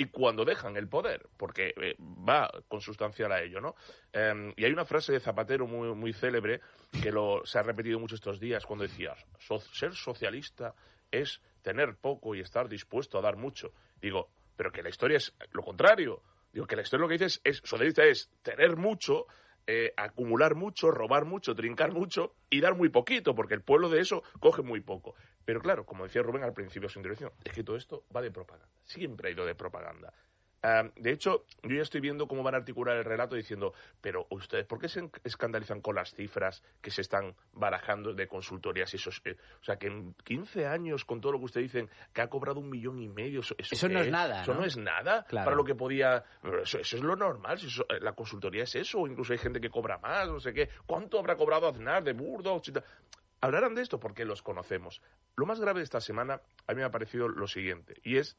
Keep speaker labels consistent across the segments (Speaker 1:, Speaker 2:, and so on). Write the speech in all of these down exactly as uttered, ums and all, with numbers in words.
Speaker 1: y cuando dejan el poder, porque eh, va consustancial a ello, ¿no? Eh, y hay una frase de Zapatero muy, muy célebre que lo, se ha repetido mucho estos días cuando decía, so, ser socialista es tener poco y estar dispuesto a dar mucho. Digo, pero que la historia es lo contrario. Digo, que la historia lo que dice es, es socialista es tener mucho, eh, acumular mucho, robar mucho, trincar mucho y dar muy poquito, porque el pueblo de eso coge muy poco. Pero claro, como decía Rubén al principio de su intervención, es que todo esto va de propaganda. Siempre ha ido de propaganda. Um, de hecho, yo ya estoy viendo cómo van a articular el relato diciendo, pero ustedes, ¿por qué se escandalizan con las cifras que se están barajando de consultorías? Y eso es, eh, o sea, que en quince años, con todo lo que ustedes dicen, que ha cobrado un millón y medio, ¿eso, eso,
Speaker 2: eso no es,
Speaker 1: es
Speaker 2: nada,
Speaker 1: Eso
Speaker 2: ¿no?
Speaker 1: no es nada
Speaker 2: claro.
Speaker 1: para lo que podía... Eso, eso es lo normal, si eso, la consultoría es eso, o incluso hay gente que cobra más, no sé qué. ¿Cuánto habrá cobrado Aznar de Burdos? Hablarán de esto porque los conocemos. Lo más grave de esta semana a mí me ha parecido lo siguiente, y es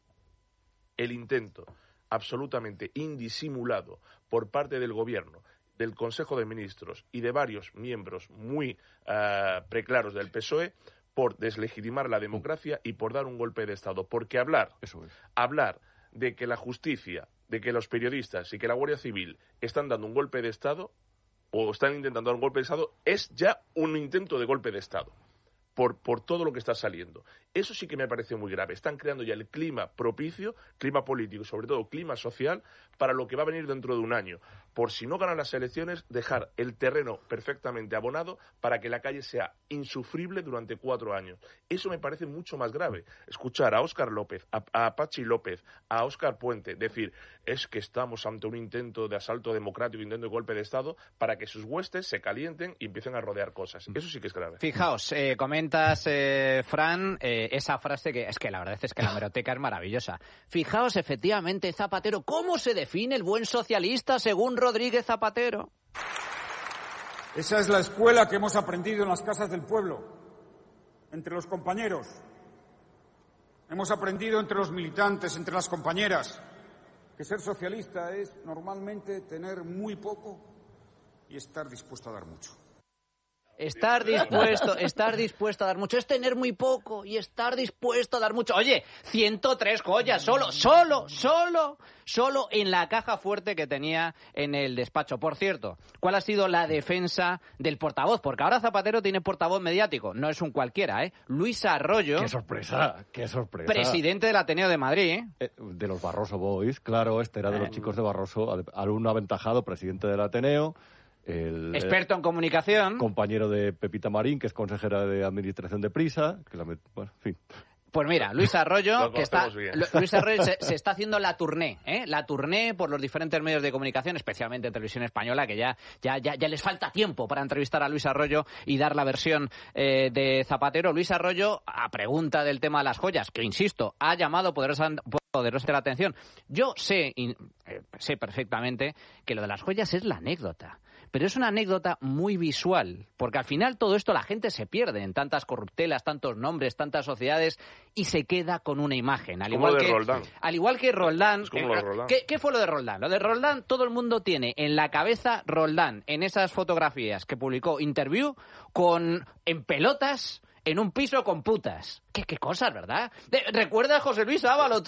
Speaker 1: el intento absolutamente indisimulado por parte del Gobierno, del Consejo de Ministros y de varios miembros muy uh, preclaros del P S O E por deslegitimar la democracia y por dar un golpe de Estado. Porque hablar,
Speaker 3: Eso es.
Speaker 1: hablar de que la justicia, de que los periodistas y que la Guardia Civil están dando un golpe de Estado o están intentando dar un golpe de Estado es ya un intento de golpe de Estado. Por, por todo lo que está saliendo. Eso sí que me parece muy grave. Están creando ya el clima propicio, clima político y sobre todo clima social para lo que va a venir dentro de un año. Por si no ganan las elecciones, dejar el terreno perfectamente abonado para que la calle sea insufrible durante cuatro años. Eso me parece mucho más grave. Escuchar a Óscar López, a, a Pachi López, a Óscar Puente decir es que estamos ante un intento de asalto democrático, intento de golpe de Estado, para que sus huestes se calienten y empiecen a rodear cosas. Eso sí que es grave.
Speaker 2: Fijaos, eh, comentas, eh, Fran, eh, esa frase que es que la verdad es que la hemeroteca es maravillosa. Fijaos, efectivamente, Zapatero, ¿cómo se define el buen socialista según Rodríguez Zapatero?
Speaker 4: Esa es la escuela que hemos aprendido en las casas del pueblo, entre los compañeros. Hemos aprendido entre los militantes, entre las compañeras, que ser socialista es normalmente tener muy poco y estar dispuesto a dar mucho.
Speaker 2: Estar dispuesto, estar dispuesto a dar mucho es tener muy poco y estar dispuesto a dar mucho. Oye, ciento tres joyas, solo, solo, solo, solo en la caja fuerte que tenía en el despacho. Por cierto, ¿cuál ha sido la defensa del portavoz? Porque ahora Zapatero tiene portavoz mediático, no es un cualquiera, ¿eh? Luis Arroyo.
Speaker 3: ¡Qué sorpresa! ¡Qué sorpresa!
Speaker 2: Presidente del Ateneo de Madrid, ¿eh?
Speaker 3: Eh, de los Barroso Boys, claro, este era de los
Speaker 2: Eh,
Speaker 3: chicos de Barroso, alumno aventajado, presidente del Ateneo. El,
Speaker 2: experto en comunicación.
Speaker 3: Compañero de Pepita Marín, que es consejera de administración de Prisa. Que la, bueno, en fin.
Speaker 2: Pues mira, Luis Arroyo, que está,
Speaker 1: bien.
Speaker 2: Luis Arroyo se, se está haciendo la tournée, ¿eh? La tournée por los diferentes medios de comunicación, especialmente Televisión Española, que ya, ya, ya, ya les falta tiempo para entrevistar a Luis Arroyo y dar la versión eh, de Zapatero. Luis Arroyo, a pregunta del tema de las joyas, que insisto, ha llamado poderosa, poderosa la atención. Yo sé, eh, sé perfectamente que lo de las joyas es la anécdota. Pero es una anécdota muy visual, porque al final todo esto la gente se pierde en tantas corruptelas, tantos nombres, tantas sociedades, y se queda con una imagen. Al igual
Speaker 1: lo de
Speaker 2: que
Speaker 1: Roldán.
Speaker 2: Al igual que Roldán.
Speaker 1: Es como lo de Roldán.
Speaker 2: ¿qué, ¿Qué fue lo de Roldán? Lo de Roldán, todo el mundo tiene en la cabeza Roldán, en esas fotografías que publicó Interview, con en pelotas, en un piso con putas. ¿Qué, qué cosas, ¿verdad? De, ¿Recuerda a José Luis Ábalos?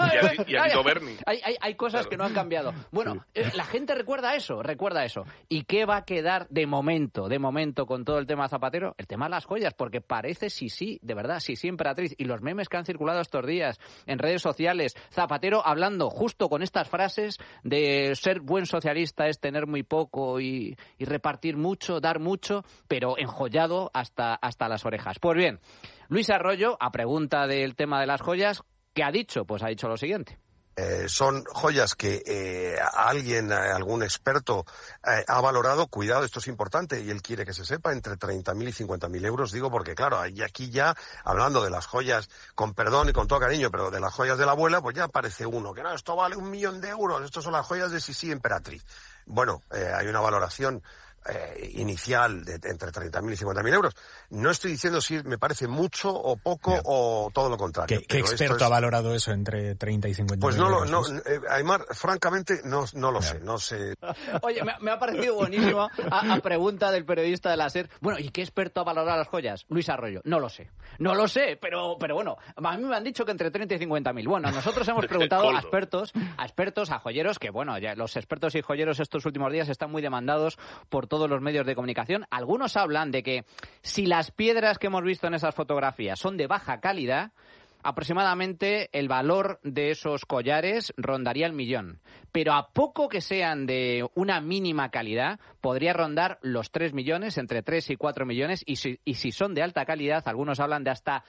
Speaker 1: Y a Tito Berni.
Speaker 2: Hay, hay, hay cosas claro. que no han cambiado. Bueno, eh, la gente recuerda eso, recuerda eso. ¿Y qué va a quedar de momento, de momento con todo el tema Zapatero? El tema de las joyas, porque parece sí, sí, de verdad, sí, sí, emperatriz. Y los memes que han circulado estos días en redes sociales, Zapatero hablando justo con estas frases de ser buen socialista es tener muy poco y, y repartir mucho, dar mucho, pero enjollado hasta, hasta las orejas. Pues bien, Luis Arroyo, a pregunta del tema de las joyas, ¿qué ha dicho? Pues ha dicho lo siguiente.
Speaker 5: Eh, son joyas que eh, alguien, eh, algún experto eh, ha valorado, cuidado, esto es importante y él quiere que se sepa, entre treinta mil y cincuenta mil euros, digo, porque claro, y aquí ya, hablando de las joyas, con perdón y con todo cariño, pero de las joyas de la abuela, pues ya aparece uno, que no, esto vale un millón de euros, esto son las joyas de Sisi Emperatriz. Bueno, eh, hay una valoración eh, inicial de, de entre treinta mil y cincuenta mil euros. No estoy diciendo si me parece mucho o poco no. o todo lo contrario.
Speaker 6: ¿Qué, qué experto es... ha valorado eso entre treinta y cincuenta
Speaker 5: pues
Speaker 6: mil
Speaker 5: no
Speaker 6: euros?
Speaker 5: Pues no, eh, Aymar, francamente no, no lo no. sé, no sé.
Speaker 2: Oye, me, me ha parecido buenísimo a, a pregunta del periodista de la SER. Bueno, ¿y qué experto ha valorado las joyas? Luis Arroyo. No lo sé. No lo sé, pero, pero bueno, a mí me han dicho que entre treinta y cincuenta mil. Bueno, nosotros hemos preguntado a expertos, a expertos, a joyeros, que bueno, ya los expertos y joyeros estos últimos días están muy demandados por todos los medios de comunicación. Algunos hablan de que si las piedras que hemos visto en esas fotografías son de baja calidad, aproximadamente el valor de esos collares rondaría el millón. Pero a poco que sean de una mínima calidad, podría rondar los tres millones, entre tres y cuatro millones, y si, y si son de alta calidad, algunos hablan de hasta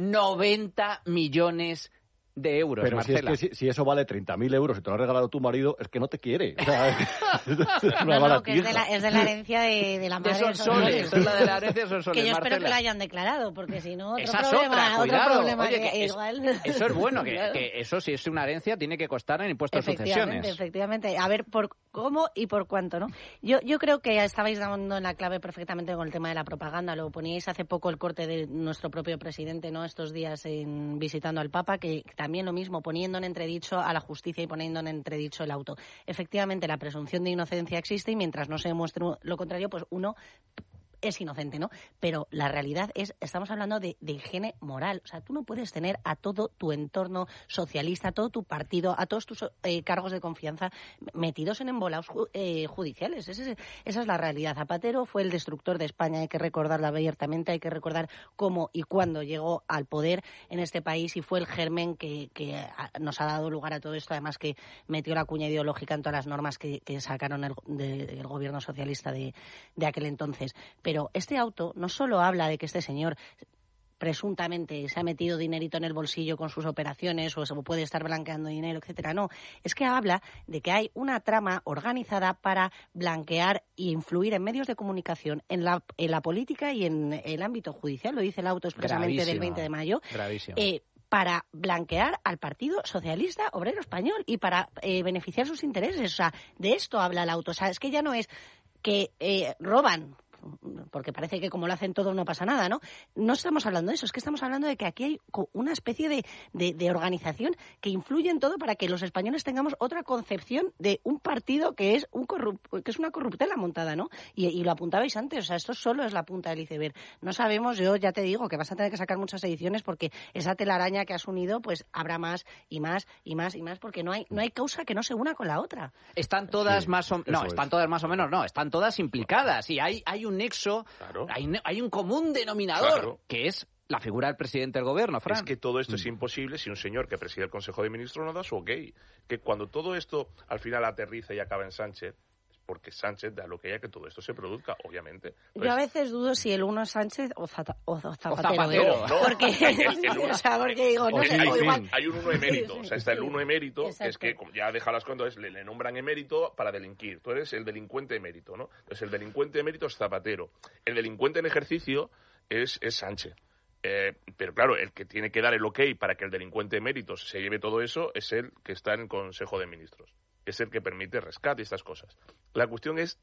Speaker 2: noventa millones de euros,
Speaker 3: pero
Speaker 2: Marcela.
Speaker 3: Si, es que si, si eso vale treinta mil euros y te lo ha regalado tu marido, es que no te quiere. O sea, es, una
Speaker 7: no, no, que es, de la, es de la herencia de, de la madre.
Speaker 2: De Sonsoles, es la de la herencia de Sonsoles,
Speaker 7: que yo espero
Speaker 2: Marcela.
Speaker 7: que la hayan declarado, porque si no, otro
Speaker 2: Esa
Speaker 7: problema.
Speaker 2: Es otra,
Speaker 7: otro
Speaker 2: cuidado.
Speaker 7: problema
Speaker 2: Oye,
Speaker 7: que,
Speaker 2: que es,
Speaker 7: igual.
Speaker 2: Eso es bueno, que, que eso si es una herencia tiene que costar en impuestos de sucesiones.
Speaker 7: Efectivamente, a ver por cómo y por cuánto, ¿no? Yo, yo creo que estabais dando en la clave perfectamente con el tema de la propaganda. Lo poníais hace poco el corte de nuestro propio presidente, ¿no? Estos días en, visitando al Papa, que también lo mismo, poniendo en entredicho a la justicia y poniendo en entredicho el auto. Efectivamente, la presunción de inocencia existe y mientras no se demuestre lo contrario, pues uno es inocente, ¿no? Pero la realidad es, estamos hablando de, de higiene moral. O sea, tú no puedes tener a todo tu entorno socialista, a todo tu partido, a todos tus eh, cargos de confianza metidos en embolados eh, judiciales. Ese, esa es la realidad. Zapatero fue el destructor de España, hay que recordarlo abiertamente, hay que recordar cómo y cuándo llegó al poder en este país y fue el germen que, que nos ha dado lugar a todo esto, además que metió la cuña ideológica en todas las normas que, que sacaron el, de, el gobierno socialista de, de aquel entonces. Pero Pero este auto no solo habla de que este señor presuntamente se ha metido dinerito en el bolsillo con sus operaciones o se puede estar blanqueando dinero, etcétera. No, es que habla de que hay una trama organizada para blanquear e influir en medios de comunicación, en la, en la política y en el ámbito judicial. Lo dice el auto expresamente Gravísimo. del veinte de mayo.
Speaker 2: Gravísimo.
Speaker 7: Eh, para blanquear al Partido Socialista Obrero Español y para eh, beneficiar sus intereses. O sea, de esto habla el auto. O sea, es que ya no es que eh, roban, porque parece que como lo hacen todo no pasa nada, ¿no? No estamos hablando de eso, es que estamos hablando de que aquí hay una especie de, de, de organización que influye en todo para que los españoles tengamos otra concepción de un partido que es un corrup que es una corruptela montada, ¿no? Y, y lo apuntabais antes, o sea, esto solo es la punta del iceberg. No sabemos, yo ya te digo, que vas a tener que sacar muchas ediciones porque esa telaraña que has unido, pues habrá más y más y más y más, porque no hay no hay causa que no se una con la otra.
Speaker 2: Están todas
Speaker 3: sí,
Speaker 2: más o no, están
Speaker 3: es.
Speaker 2: todas más o menos, no, están todas implicadas y hay hay un nexo, claro. hay, hay un común denominador, claro. que es la figura del presidente del gobierno, Fran.
Speaker 1: Es que todo esto mm. es imposible si un señor que preside el Consejo de Ministros no da su ok. Que cuando todo esto al final aterriza y acaba en Sánchez, es porque Sánchez da lo que haya que todo esto se produzca, obviamente. Entonces,
Speaker 7: yo a veces dudo si el uno es Sánchez o, Zata, o, o Zapatero.
Speaker 2: O Zapatero.
Speaker 7: ¿eh? No, porque, el, el uno, o sea, porque digo, no sé,
Speaker 1: hay,
Speaker 7: igual.
Speaker 1: hay un uno emérito, o sea, está el uno emérito,
Speaker 7: Exacto.
Speaker 1: que es que como ya deja las cosas, le, le nombran emérito para delinquir. Tú eres el delincuente emérito, ¿no? Entonces el delincuente emérito es Zapatero. El delincuente en ejercicio es, es Sánchez. Eh, pero claro, el que tiene que dar el ok para que el delincuente emérito se lleve todo eso es el que está en el Consejo de Ministros. Es el que permite rescate y estas cosas. La cuestión es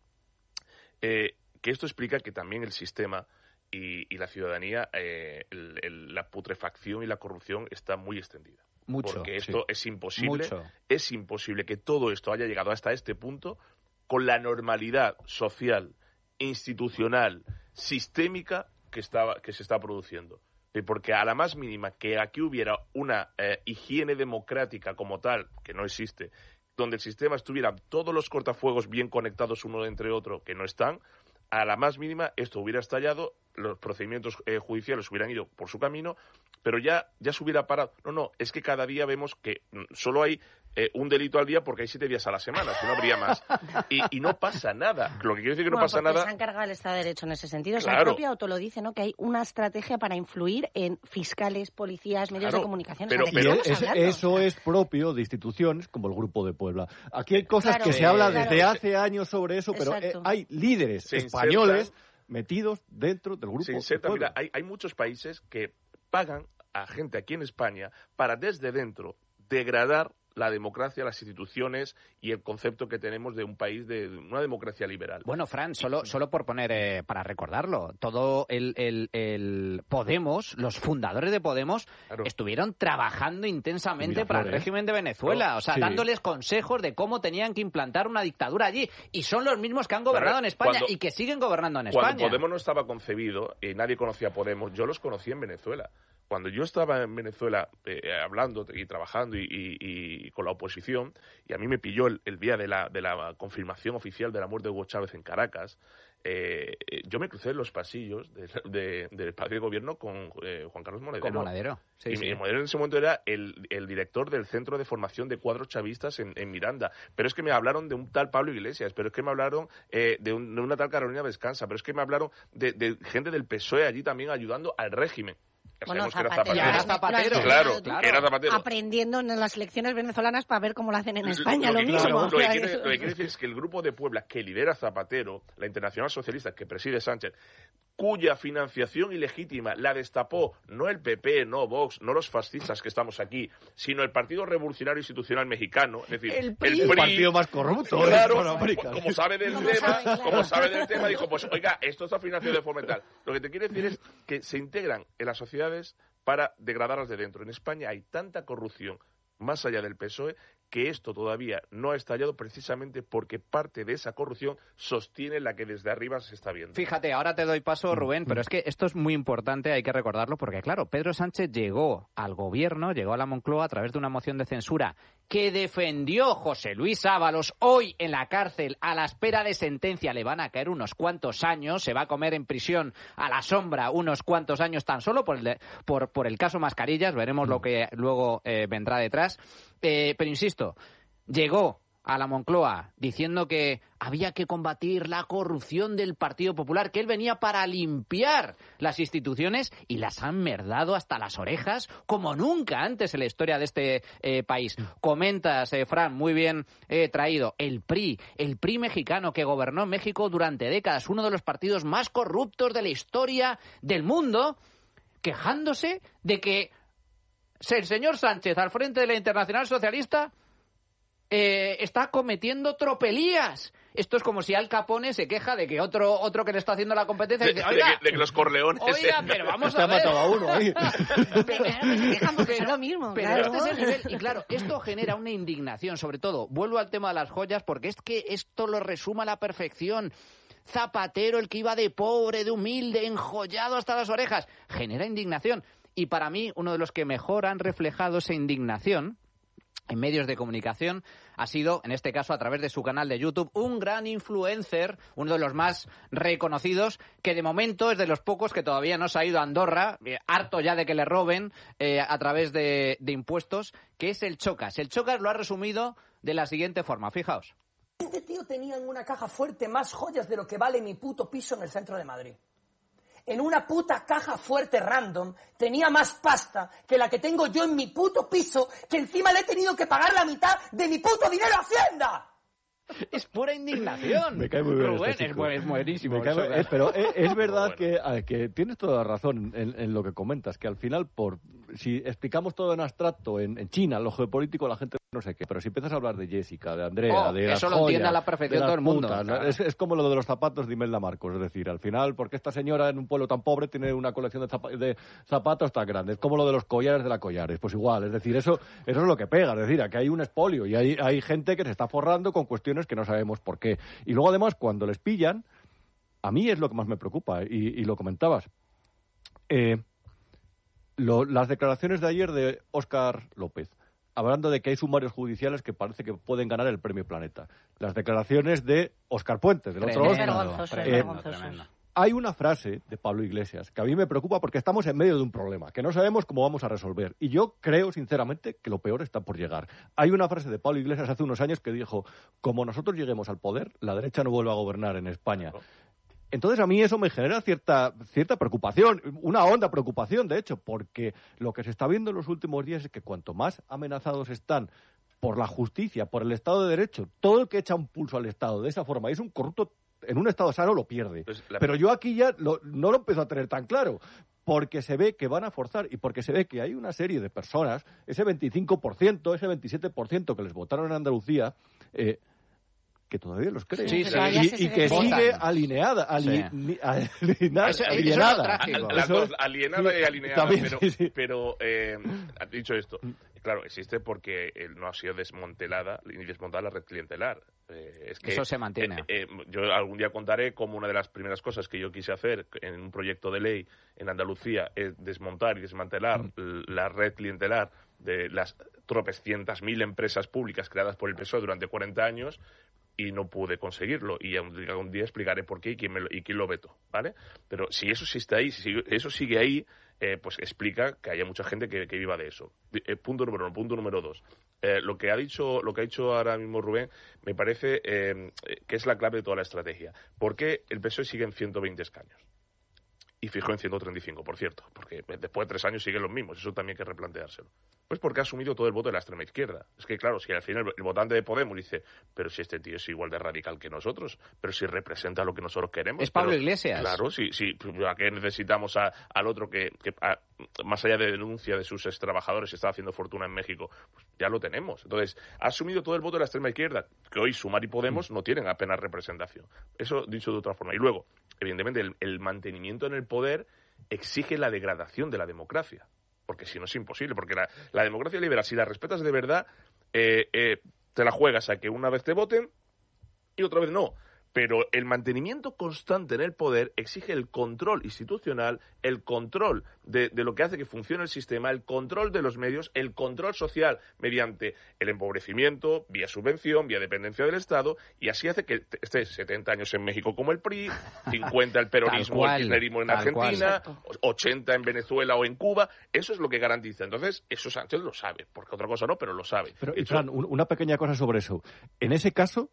Speaker 1: eh, que esto explica que también el sistema y, y la ciudadanía, eh, el, el, la putrefacción y la corrupción está muy extendida.
Speaker 2: Mucho.
Speaker 1: Porque esto
Speaker 2: sí.
Speaker 1: es imposible.
Speaker 2: Mucho. Es
Speaker 1: imposible que todo esto haya llegado hasta este punto con la normalidad social, institucional, sistémica que, estaba, que se está produciendo. Porque a la más mínima que aquí hubiera una eh, higiene democrática como tal, que no existe, donde el sistema estuviera todos los cortafuegos bien conectados uno entre otro, que no están, a la más mínima esto hubiera estallado, los procedimientos eh, judiciales hubieran ido por su camino, pero ya, ya se hubiera parado. No, no, es que cada día vemos que solo hay eh, un delito al día porque hay siete días a la semana, si no habría más. Y, y no pasa nada. Lo que quiere decir que no
Speaker 7: bueno,
Speaker 1: pasa nada...
Speaker 7: se ha encargado el Estado de Derecho en ese sentido. O sea,
Speaker 1: claro.
Speaker 7: el propio auto lo dice, ¿no? Que hay una estrategia para influir en fiscales, policías, medios
Speaker 1: claro.
Speaker 7: de comunicación.
Speaker 1: Pero,
Speaker 7: o sea, ¿de
Speaker 3: pero
Speaker 7: qué
Speaker 3: es,
Speaker 7: hablando?
Speaker 3: eso
Speaker 7: O sea,
Speaker 3: es propio de instituciones como el Grupo de Puebla. Aquí hay cosas
Speaker 7: claro,
Speaker 3: que
Speaker 7: sí,
Speaker 3: se habla
Speaker 7: claro.
Speaker 3: desde hace años sobre eso, pero eh, hay líderes
Speaker 1: se
Speaker 3: españoles
Speaker 1: insertan,
Speaker 3: metidos dentro del Grupo
Speaker 1: se inserta,
Speaker 3: de Puebla.
Speaker 1: Mira, hay, hay muchos países que pagan a gente aquí en España para desde dentro degradar la democracia, las instituciones y el concepto que tenemos de un país de una democracia liberal.
Speaker 2: Bueno, Fran, solo, solo por poner, eh, para recordarlo, todo el, el, el Podemos, los fundadores de Podemos, claro, estuvieron trabajando intensamente para el régimen de Venezuela, claro, o sea, sí, dándoles consejos de cómo tenían que implantar una dictadura allí, y son los mismos que han gobernado en España cuando, y que siguen gobernando en España.
Speaker 1: Cuando Podemos no estaba concebido, y nadie conocía a Podemos, yo los conocí en Venezuela. Cuando yo estaba en Venezuela eh, hablando y trabajando y, y, y con la oposición, y a mí me pilló el, el día de la, de la confirmación oficial de la muerte de Hugo Chávez en Caracas, eh, yo me crucé en los pasillos de, de, del Palacio de Gobierno con eh, Juan Carlos Monedero.
Speaker 2: Con Monedero, sí,
Speaker 1: y
Speaker 2: sí.
Speaker 1: Monedero en ese momento era el, el director del Centro de Formación de Cuadros Chavistas en, en Miranda. Pero es que me hablaron de un tal Pablo Iglesias, pero es que me hablaron eh, de, un, de una tal Carolina Descansa, pero es que me hablaron de, de gente del P S O E allí también ayudando al régimen.
Speaker 7: Bueno,
Speaker 1: Zapatero.
Speaker 7: Era Zapatero.
Speaker 1: Claro,
Speaker 7: claro,
Speaker 1: era Zapatero.
Speaker 7: Aprendiendo en las elecciones venezolanas para ver cómo lo hacen en España,
Speaker 1: lo,
Speaker 7: lo,
Speaker 1: lo
Speaker 7: mismo.
Speaker 1: Claro, lo, que quiere, lo que quiere decir es que el Grupo de Puebla que lidera Zapatero, la Internacional Socialista que preside Sánchez, cuya financiación ilegítima la destapó no el P P, no Vox, no los fascistas que estamos aquí, sino el Partido Revolucionario Institucional Mexicano, es decir,
Speaker 3: el, P R I, el, el partido más corrupto.
Speaker 1: Claro, como sabe del tema, sabe, claro. como sabe del tema, dijo, pues oiga, esto está financiado de forma tal. Lo que te quiere decir es que se integran en las sociedades para degradarlas de dentro. En España hay tanta corrupción, más allá del P S O E, que esto todavía no ha estallado precisamente porque parte de esa corrupción sostiene la que desde arriba se está viendo.
Speaker 2: Fíjate, ahora te doy paso, Rubén, pero es que esto es muy importante, hay que recordarlo, porque claro, Pedro Sánchez llegó al gobierno, llegó a la Moncloa a través de una moción de censura que defendió José Luis Ábalos, hoy en la cárcel, a la espera de sentencia, le van a caer unos cuantos años, se va a comer en prisión a la sombra unos cuantos años tan solo por el, de, por, por el caso Mascarillas, veremos lo que luego eh, vendrá detrás. Eh, pero insisto, llegó a la Moncloa diciendo que había que combatir la corrupción del Partido Popular, que él venía para limpiar las instituciones y las han merdado hasta las orejas como nunca antes en la historia de este eh, país. Comentas, eh, Fran, muy bien eh, traído, el P R I, el P R I mexicano que gobernó México durante décadas, uno de los partidos más corruptos de la historia del mundo, quejándose de que el señor Sánchez, al frente de la Internacional Socialista, eh, está cometiendo tropelías. Esto es como si Al Capone se queja de que otro otro que le está haciendo la competencia
Speaker 1: de,
Speaker 2: dice,
Speaker 1: oiga, de, que, de que los Corleones...
Speaker 2: Oiga, pero vamos
Speaker 3: a
Speaker 2: ver...
Speaker 3: matado a uno ahí.
Speaker 7: Pero claro que se quejan porque es lo mismo.
Speaker 2: Pero
Speaker 7: claro.
Speaker 2: este es el nivel. Y claro, esto genera una indignación, sobre todo. Vuelvo al tema de las joyas, porque es que esto lo resume a la perfección. Zapatero, el que iba de pobre, de humilde, enjollado hasta las orejas, genera indignación. Y para mí, uno de los que mejor han reflejado esa indignación en medios de comunicación ha sido, en este caso, a través de su canal de YouTube, un gran influencer, uno de los más reconocidos, que de momento es de los pocos que todavía no se ha ido a Andorra, eh, harto ya de que le roben eh, a través de, de impuestos, que es el Chocas. El Chocas lo ha resumido de la siguiente forma, fijaos.
Speaker 8: Este tío tenía en una caja fuerte más joyas de lo que vale mi puto piso en el centro de Madrid. En una puta caja fuerte random tenía más pasta que la que tengo yo en mi puto piso, que encima le he tenido que pagar la mitad de mi puto dinero a Hacienda.
Speaker 2: Es pura indignación.
Speaker 3: Me cae muy bien.
Speaker 2: Pero
Speaker 3: este
Speaker 2: bueno, es, es buenísimo.
Speaker 3: Me cae muy, eh, pero es, es verdad que, que tienes toda la razón en, en lo que comentas, que al final, por si explicamos todo en abstracto, en, en China, en lo geopolítico, la gente no sé qué, pero si empiezas a hablar de Jessica, de Andrea,
Speaker 2: oh,
Speaker 3: de las
Speaker 2: eso
Speaker 3: joyas,
Speaker 2: lo entiende a la perfección todo el mundo.
Speaker 3: Putas,
Speaker 2: claro.
Speaker 3: es, es como lo de los zapatos de Imelda Marcos, es decir, al final, porque esta señora en un pueblo tan pobre tiene una colección de, zap de zapatos tan grande, es como lo de los collares de la Collares, pues igual, es decir, eso eso es lo que pega, es decir, aquí hay un expolio y hay, hay gente que se está forrando con cuestiones que no sabemos por qué. Y luego, además, cuando les pillan, a mí es lo que más me preocupa, y, y lo comentabas. Eh, lo, las declaraciones de ayer de Óscar López, hablando de que hay sumarios judiciales que parece que pueden ganar el Premio Planeta. Las declaraciones de Óscar Puentes, del otro Óscar. Eh, hay una frase de Pablo Iglesias que a mí me preocupa porque estamos en medio de un problema que no sabemos cómo vamos a resolver. Y yo creo, sinceramente, que lo peor está por llegar. Hay una frase de Pablo Iglesias hace unos años que dijo, como nosotros lleguemos al poder, la derecha no vuelve a gobernar en España. Entonces a mí eso me genera cierta, cierta preocupación, una honda preocupación, de hecho, porque lo que se está viendo en los últimos días es que cuanto más amenazados están por la justicia, por el Estado de Derecho, todo el que echa un pulso al Estado de esa forma y es un corrupto en un Estado sano lo pierde. Pues la... Pero yo aquí ya lo, no lo empiezo a tener tan claro. porque se ve que van a forzar y porque se ve que hay una serie de personas, ese veinticinco por ciento, ese veintisiete por ciento que les votaron en Andalucía, eh, que todavía los creen.
Speaker 2: Sí, sí.
Speaker 3: Y, y que sigue alineada, ali,
Speaker 2: sí.
Speaker 3: alienada.
Speaker 2: Eso, eso
Speaker 3: alienada.
Speaker 2: es lo
Speaker 1: Las
Speaker 3: Eso
Speaker 1: dos,
Speaker 3: es-
Speaker 1: alienada
Speaker 3: sí,
Speaker 1: y alineada,
Speaker 3: también,
Speaker 1: pero,
Speaker 3: sí, sí.
Speaker 1: pero eh, has dicho esto. Claro, existe porque eh, no ha sido desmantelada ni desmontada la red clientelar. Eh, es que,
Speaker 2: Eso se mantiene.
Speaker 1: eh, eh, yo algún día contaré como una de las primeras cosas que yo quise hacer en un proyecto de ley en Andalucía es desmontar y desmantelar
Speaker 3: Mm.
Speaker 1: la red clientelar de las tropecientas mil empresas públicas creadas por el P S O E durante cuarenta años, y no pude conseguirlo, y algún día explicaré por qué y quién, me lo, y quién lo vetó, ¿vale? Pero si eso sí está ahí, si eso sigue ahí, eh, pues explica que haya mucha gente que, que viva de eso. Eh, punto número uno. Punto número dos. Eh, lo que ha dicho lo que ha dicho ahora mismo Rubén me parece eh, que es la clave de toda la estrategia. ¿Por qué el P S O E sigue en ciento veinte escaños? Y fijó en ciento treinta y cinco, por cierto, porque después de tres años siguen los mismos, eso también hay que replanteárselo. Pues porque ha asumido todo el voto de la extrema izquierda. Es que, claro, si al final el, el votante de Podemos dice, pero si este tío es igual de radical que nosotros, pero si representa lo que nosotros queremos.
Speaker 2: Es Pablo
Speaker 1: pero,
Speaker 2: Iglesias.
Speaker 1: Claro, sí, sí, ¿a qué necesitamos a, al otro que, que a, más allá de denuncia de sus ex trabajadores, está haciendo fortuna en México? Pues ya lo tenemos. Entonces, ha asumido todo el voto de la extrema izquierda, que hoy Sumar y Podemos no tienen apenas representación. Eso dicho de otra forma. Y luego, evidentemente, el, el mantenimiento en el poder exige la degradación de la democracia, porque si no es imposible, porque la, la democracia liberal, si la respetas de verdad, eh, eh, te la juegas a que una vez te voten y otra vez no. Pero el mantenimiento constante en el poder exige el control institucional, el control de, de lo que hace que funcione el sistema, el control de los medios, el control social mediante el empobrecimiento, vía subvención, vía dependencia del Estado, y así hace que esté setenta años en México como el P R I, cincuenta el peronismo o el kirchnerismo en Argentina, ochenta en Venezuela o en Cuba. Eso es lo que garantiza. Entonces, eso Sánchez lo sabe, porque otra cosa no, pero lo sabe.
Speaker 3: Pero, y
Speaker 1: Eso-
Speaker 3: Fran, un- una pequeña cosa sobre eso. En ese caso,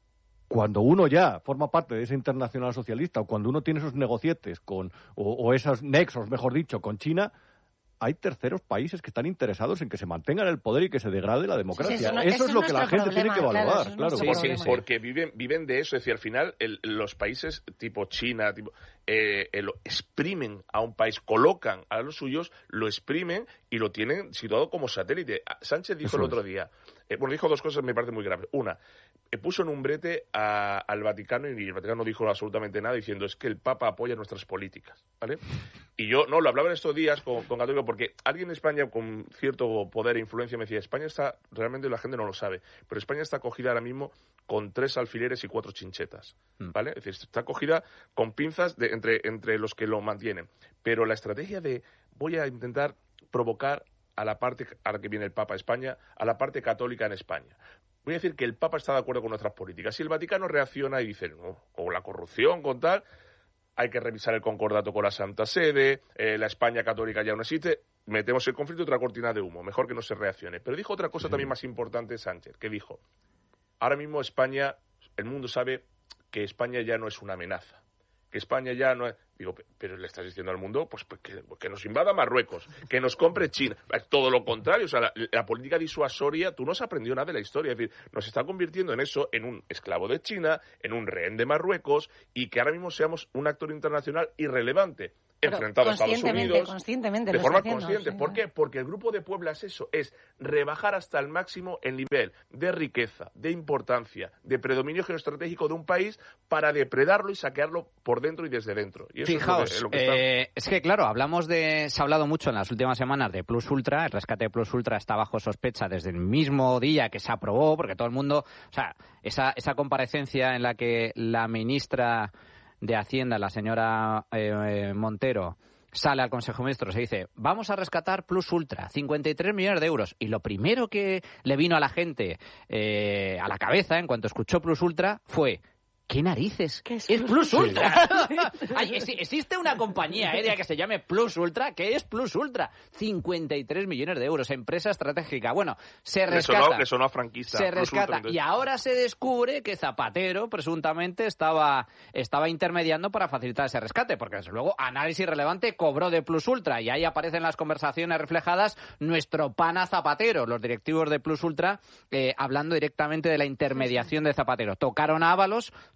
Speaker 3: cuando uno ya forma parte de esa internacional socialista o cuando uno tiene esos negocietes con, o, o esos nexos, mejor dicho, con China, hay terceros países que están interesados en que se mantenga en el poder y que se degrade la democracia.
Speaker 7: Sí, sí, eso no-
Speaker 3: eso
Speaker 7: eso
Speaker 3: es
Speaker 7: es
Speaker 3: lo que la
Speaker 7: nuestro
Speaker 3: gente tiene que
Speaker 7: problema, claro,
Speaker 3: valorar.
Speaker 7: eso es
Speaker 3: Claro,
Speaker 7: nuestro
Speaker 3: porque-
Speaker 1: Sí,
Speaker 7: problema.
Speaker 1: porque viven, viven de eso. Es decir, al final el- los países tipo China tipo, eh, eh, lo exprimen a un país, colocan a los suyos, lo exprimen y lo tienen situado como satélite. Ah, Sánchez dijo
Speaker 3: Eso
Speaker 1: el
Speaker 3: es.
Speaker 1: otro día, eh, bueno, dijo dos cosas que me parecen muy graves. Una, eh, puso en un brete a- al Vaticano y el Vaticano no dijo absolutamente nada diciendo es que el Papa apoya nuestras políticas, ¿vale? Y yo, no, lo hablaba en estos días con, con Católico porque alguien en España con cierto poder e influencia me decía, España está, realmente la gente no lo sabe, pero España está cogida ahora mismo con tres alfileres y cuatro chinchetas, ¿vale? Es decir, está cogida con pinzas de, entre, entre los que lo mantienen. Pero la estrategia de voy a intentar provocar a la parte, a la que viene el Papa a España, a la parte católica en España. Voy a decir que el Papa está de acuerdo con nuestras políticas. Si el Vaticano reacciona y dice, no, con la corrupción, con tal, hay que revisar el concordato con la Santa Sede, eh, la España católica ya no existe, metemos el conflicto y otra cortina de humo, mejor que no se reaccione. Pero dijo otra cosa también más importante Sánchez, que dijo, ahora mismo España, el mundo sabe que España ya no es una amenaza, que España ya no es... Digo, pero le estás diciendo al mundo pues, pues que, que nos invada Marruecos, que nos compre China. Todo lo contrario, o sea, la, la política disuasoria, tú no has aprendido nada de la historia. Es decir, nos está convirtiendo en eso, en un esclavo de China, en un rehén de Marruecos, y que ahora mismo seamos un actor internacional irrelevante,
Speaker 7: Pero
Speaker 1: enfrentado a Estados
Speaker 7: conscientemente,
Speaker 1: Unidos.
Speaker 7: conscientemente
Speaker 1: De
Speaker 7: lo
Speaker 1: forma
Speaker 7: está haciendo,
Speaker 1: consciente.
Speaker 7: sí,
Speaker 1: ¿Por
Speaker 7: ¿no?
Speaker 1: qué? Porque el Grupo de Puebla es eso, es rebajar hasta el máximo el nivel de riqueza, de importancia, de predominio geoestratégico de un país para depredarlo y saquearlo por dentro y desde dentro. Y eso
Speaker 2: Fijaos,
Speaker 1: es lo que, lo que
Speaker 2: eh, es que claro, hablamos de, se ha hablado mucho en las últimas semanas de Plus Ultra, el rescate de Plus Ultra está bajo sospecha desde el mismo día que se aprobó, porque todo el mundo, o sea, esa, esa comparecencia en la que la ministra de Hacienda, la señora eh, eh, Montero, sale al Consejo de Ministros y dice, vamos a rescatar Plus Ultra, cincuenta y tres millones de euros. Y lo primero que le vino a la gente eh, a la cabeza en cuanto escuchó Plus Ultra fue, ¿qué narices?
Speaker 7: ¿Qué es
Speaker 2: es
Speaker 7: Plus
Speaker 2: Plus Ultra. Ay, es- existe una compañía aérea que se llame Plus Ultra. ¿Qué es Plus Ultra? cincuenta y tres millones de euros, empresa estratégica. Bueno, se
Speaker 1: le
Speaker 2: rescata.
Speaker 1: sonó, le sonó a franquista.
Speaker 2: Se
Speaker 1: Plus
Speaker 2: rescata.
Speaker 1: Ultra, entonces.
Speaker 2: Y ahora se descubre que Zapatero, presuntamente, estaba, estaba intermediando para facilitar ese rescate. Porque, desde luego, Análisis Relevante cobró de Plus Ultra. Y ahí aparecen las conversaciones reflejadas nuestro pana Zapatero, los directivos de Plus Ultra, eh, hablando directamente de la intermediación de Zapatero. Tocaron a Ábalos,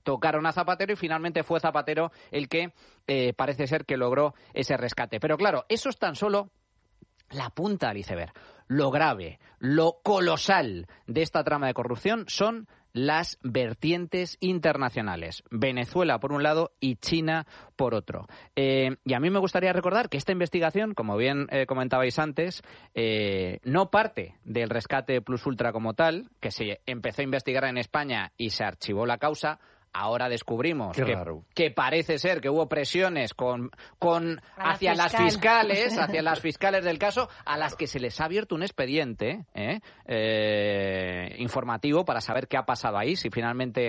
Speaker 2: tocaron a Zapatero y finalmente fue Zapatero el que eh, parece ser que logró ese rescate. Pero claro, eso es tan solo la punta del iceberg. Lo grave, lo colosal de esta trama de corrupción son las vertientes internacionales. Venezuela por un lado y China por otro. Eh, y a mí me gustaría recordar que esta investigación, como bien eh, comentabais antes, eh, no parte del rescate Plus Ultra como tal, que se empezó a investigar en España y se archivó la causa. Ahora descubrimos que, que parece ser que hubo presiones con, con hacia fiscal. las fiscales, hacia las fiscales del caso, a las que se les ha abierto un expediente ¿eh? Eh, informativo para saber qué ha pasado ahí, si finalmente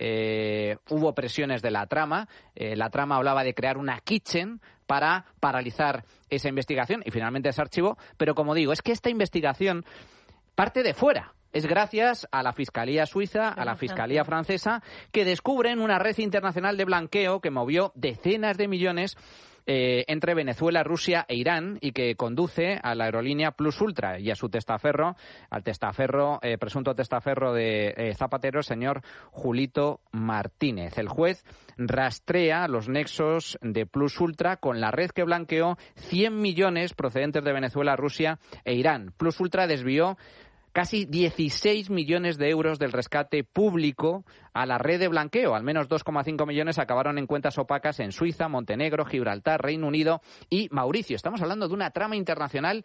Speaker 2: eh, hubo presiones de la trama. Eh, la trama hablaba de crear una kitchen para paralizar esa investigación y finalmente se archivó. Pero como digo, es que esta investigación parte de fuera. Es gracias a la Fiscalía Suiza, a la Fiscalía Francesa, que descubren una red internacional de blanqueo que movió decenas de millones eh, entre Venezuela, Rusia e Irán y que conduce a la aerolínea Plus Ultra y a su testaferro, al testaferro, eh, presunto testaferro de eh, Zapatero, señor Julito Martínez. El juez rastrea los nexos de Plus Ultra con la red que blanqueó cien millones procedentes de Venezuela, Rusia e Irán. Plus Ultra desvió casi dieciséis millones de euros del rescate público a la red de blanqueo. Al menos dos coma cinco millones acabaron en cuentas opacas en Suiza, Montenegro, Gibraltar, Reino Unido y Mauricio. Estamos hablando de una trama internacional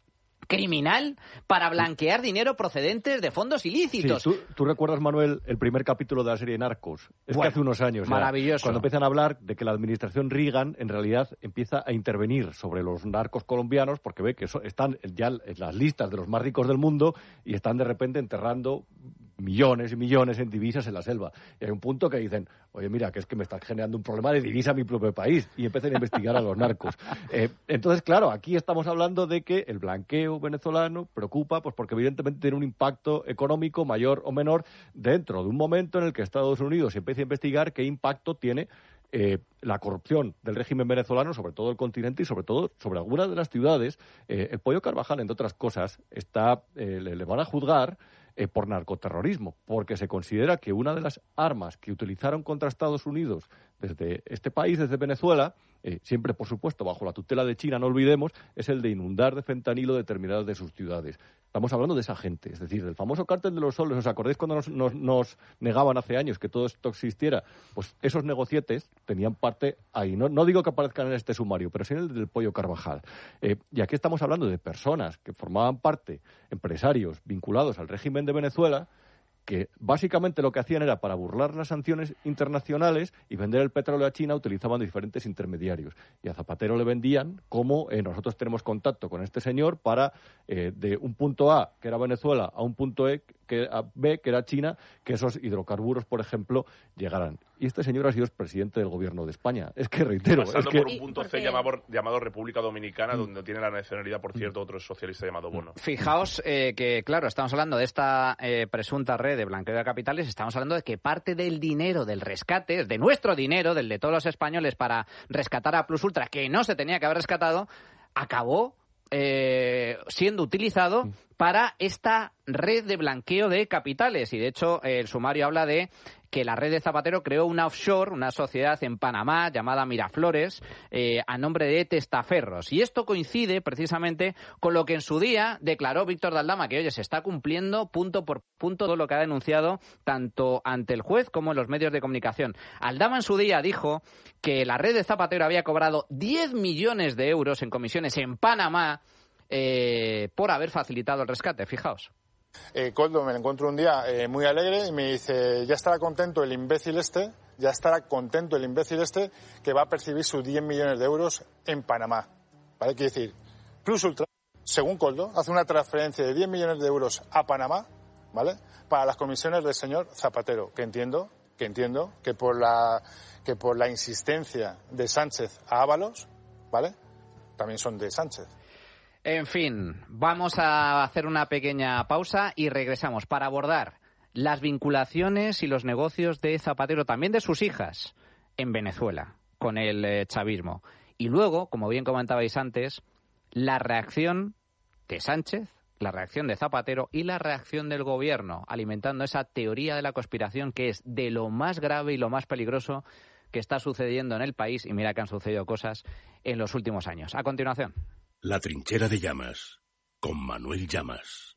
Speaker 2: criminal para blanquear dinero procedentes de fondos ilícitos.
Speaker 3: Sí, ¿tú, tú recuerdas, Manuel, el primer capítulo de la serie Narcos? Es bueno, que hace unos años.
Speaker 2: Maravilloso.
Speaker 3: Cuando empiezan a hablar de que la administración Reagan en realidad empieza a intervenir sobre los narcos colombianos porque ve que eso, están ya en las listas de los más ricos del mundo y están de repente enterrando millones y millones en divisas en la selva. Y hay un punto que dicen, oye, mira, que es que me está generando un problema de divisa en mi propio país. Y empiezan a investigar a los narcos. Eh, entonces, claro, aquí estamos hablando de que el blanqueo venezolano preocupa, pues porque evidentemente tiene un impacto económico mayor o menor dentro de un momento en el que Estados Unidos empieza a investigar qué impacto tiene Eh, la corrupción del régimen venezolano sobre todo el continente y sobre todo sobre algunas de las ciudades. Eh, el Pollo Carvajal, entre otras cosas, está eh, le, le van a juzgar eh, por narcoterrorismo, porque se considera que una de las armas que utilizaron contra Estados Unidos desde este país, desde Venezuela, eh, siempre, por supuesto, bajo la tutela de China, no olvidemos, es el de inundar de fentanilo determinadas de sus ciudades. Estamos hablando de esa gente, es decir, del famoso cártel de los soles. ¿Os acordáis cuando nos, nos, nos negaban hace años que todo esto existiera? Pues esos negocietes tenían parte ahí. No, no digo que aparezcan en este sumario, pero sí en el del Pollo Carvajal. Eh, y aquí estamos hablando de personas que formaban parte, empresarios vinculados al régimen de Venezuela, que básicamente lo que hacían era para burlar las sanciones internacionales y vender el petróleo a China, utilizaban diferentes intermediarios. Y a Zapatero le vendían como eh, nosotros tenemos contacto con este señor para eh, de un punto A, que era Venezuela, a un punto E, que, a B, que era China, que esos hidrocarburos, por ejemplo, llegaran. Y este señor ha sido presidente del gobierno de España. Es que reitero...
Speaker 1: Pasando
Speaker 3: es que...
Speaker 1: por un punto C llamado, llamado República Dominicana, mm. donde tiene la nacionalidad, por cierto, otro socialista llamado Bono.
Speaker 2: Fijaos eh, que, claro, estamos hablando de esta eh, presunta red de blanqueo de capitales, estamos hablando de que parte del dinero del rescate, de nuestro dinero, del de todos los españoles para rescatar a Plus Ultra, que no se tenía que haber rescatado, acabó eh, siendo utilizado para esta red de blanqueo de capitales. Y, de hecho, eh, el sumario habla de que la red de Zapatero creó una offshore, una sociedad en Panamá llamada Miraflores, eh, a nombre de testaferros. Y esto coincide precisamente con lo que en su día declaró Víctor de Aldama, que, oye, se está cumpliendo punto por punto todo lo que ha denunciado tanto ante el juez como en los medios de comunicación. Aldama en su día dijo que la red de Zapatero había cobrado diez millones de euros en comisiones en Panamá eh, por haber facilitado el rescate. Fijaos.
Speaker 9: Eh, Coldo me lo encuentro un día eh, muy alegre y me dice, ya estará contento el imbécil este, ya estará contento el imbécil este que va a percibir sus diez millones de euros en Panamá. ¿Vale? Quiere decir, Plus Ultra, según Coldo, hace una transferencia de diez millones de euros a Panamá, ¿vale? Para las comisiones del señor Zapatero, que entiendo, que entiendo que por la, que por la insistencia de Sánchez a Ábalos, ¿vale? También son de Sánchez.
Speaker 2: En fin, vamos a hacer una pequeña pausa y regresamos para abordar las vinculaciones y los negocios de Zapatero, también de sus hijas, en Venezuela, con el eh, chavismo. Y luego, como bien comentabais antes, la reacción de Sánchez la reacción de Zapatero y la reacción del gobierno, alimentando esa teoría de la conspiración que es de lo más grave y lo más peligroso que está sucediendo en el país, y mira que han sucedido cosas en los últimos años. A continuación.
Speaker 10: La trinchera de Llamas, con Manuel Llamas.